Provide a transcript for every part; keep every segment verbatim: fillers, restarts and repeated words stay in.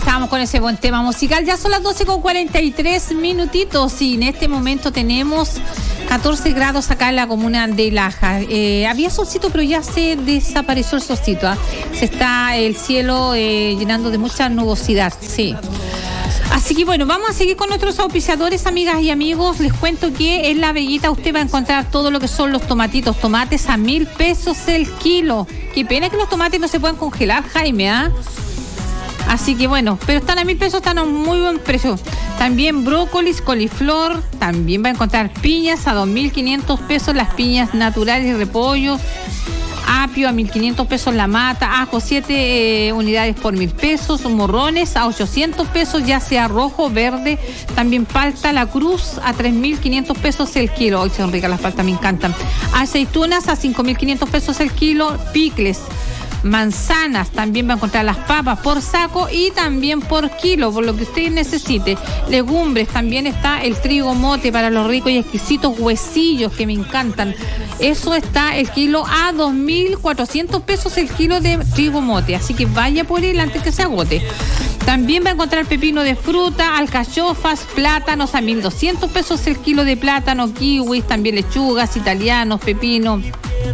estábamos con ese buen tema musical. Ya son las doce con cuarenta y tres minutitos y en este momento tenemos catorce grados acá en la comuna de Laja. Eh, había solcito, pero ya se desapareció el solcito. ¿eh? Se está el cielo eh, llenando de mucha nubosidad, sí. Así que bueno, vamos a seguir con nuestros auspiciadores, amigas y amigos. Les cuento que en La Veguita usted va a encontrar todo lo que son los tomatitos. Tomates a mil pesos el kilo. Qué pena que los tomates no se puedan congelar, Jaime, ¿ah? ¿eh? Así que bueno, pero están a mil pesos, están a un muy buen precio. También brócolis, coliflor, también va a encontrar piñas a dos mil quinientos pesos, las piñas naturales y repollo. Apio a mil quinientos pesos la mata, ajo siete eh, unidades por mil pesos, morrones a ochocientos pesos, ya sea rojo, verde, también palta la cruz a tres mil quinientos pesos el kilo. Hoy son ricas las paltas, me encantan. Aceitunas a cinco mil quinientos pesos el kilo, picles. Manzanas, también va a encontrar las papas por saco y también por kilo, por lo que usted necesite. Legumbres, también está el trigo mote para los ricos y exquisitos huesillos que me encantan. Eso está el kilo a dos mil cuatrocientos pesos el kilo de trigo mote, así que vaya por él antes que se agote. También va a encontrar pepino de fruta, alcachofas, plátanos a mil doscientos pesos el kilo de plátano, kiwis, también lechugas, italianos, pepino.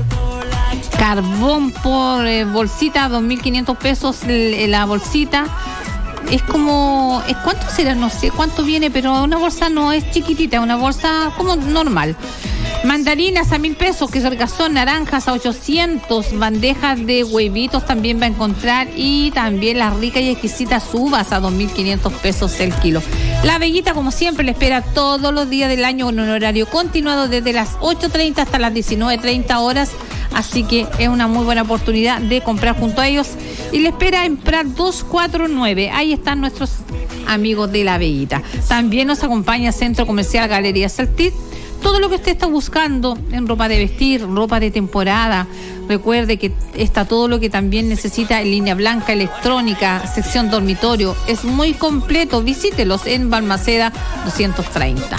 Carbón por eh, bolsita, dos mil quinientos pesos la bolsita. Es como, es ¿cuánto será? No sé cuánto viene, pero una bolsa no es chiquitita, una bolsa como normal. Mandarinas a mil pesos, que son naranjas a ochocientos, bandejas de huevitos también va a encontrar y también las ricas y exquisitas uvas a dos mil quinientos pesos el kilo. La Veguita, como siempre, le espera todos los días del año con un horario continuado desde las ocho treinta hasta las diecinueve treinta horas. Así que es una muy buena oportunidad de comprar junto a ellos. Y le espera en Prat doscientos cuarenta y nueve. Ahí están nuestros amigos de La Veguita. También nos acompaña Centro Comercial Galería Saltit. Todo lo que usted está buscando en ropa de vestir, ropa de temporada. Recuerde que está todo lo que también necesita en línea blanca, electrónica, sección dormitorio. Es muy completo. Visítelos en Balmaceda doscientos treinta.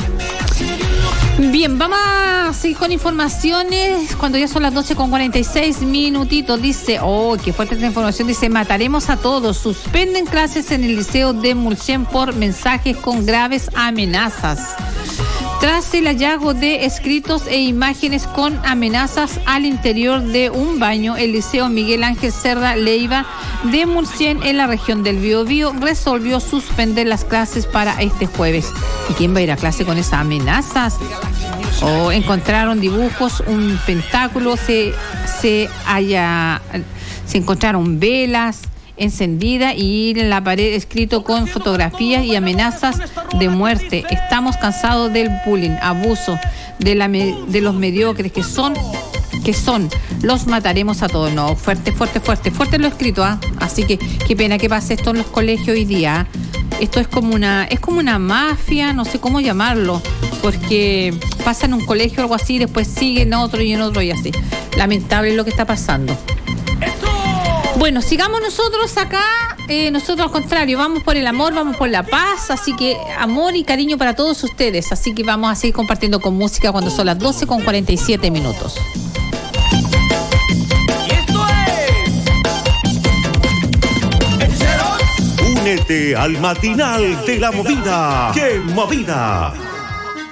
Bien, vamos a seguir con informaciones cuando ya son las doce con cuarenta y seis minutitos. Dice, oh, qué fuerte esta información, dice, mataremos a todos. Suspenden clases en el Liceo de Mulchen por mensajes con graves amenazas. Tras el hallazgo de escritos e imágenes con amenazas al interior de un baño, el Liceo Miguel Ángel Cerda Leiva de Mulchen en la región del Biobío resolvió suspender las clases para este jueves. ¿Y quién va a ir a clase con esas amenazas? O oh, encontraron dibujos, un pentáculo, se, se, haya, se encontraron velas encendida y en la pared escrito con fotografías y amenazas de muerte. Estamos cansados del bullying, abuso de, la, de los mediocres que son, que son, los mataremos a todos. No, fuerte, fuerte, fuerte, fuerte lo escrito, ¿ah? ¿eh? Así que qué pena que pase esto en los colegios hoy día. Esto es como una, es como una mafia, no sé cómo llamarlo, porque pasa en un colegio o algo así, después sigue en otro y en otro y así. Lamentable lo que está pasando. Bueno, sigamos nosotros acá, eh, nosotros al contrario, vamos por el amor, vamos por la paz, así que amor y cariño para todos ustedes, así que vamos a seguir compartiendo con música cuando son las doce con cuarenta y siete minutos. Y esto es... Únete al matinal de la movida. ¡Qué movida!